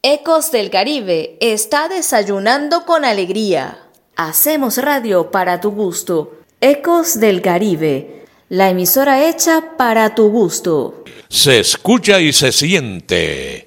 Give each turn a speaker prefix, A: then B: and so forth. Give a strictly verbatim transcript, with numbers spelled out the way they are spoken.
A: Ecos del Caribe está desayunando con alegría. Hacemos radio para tu gusto. Ecos del Caribe, la emisora hecha para tu gusto.
B: Se escucha y se siente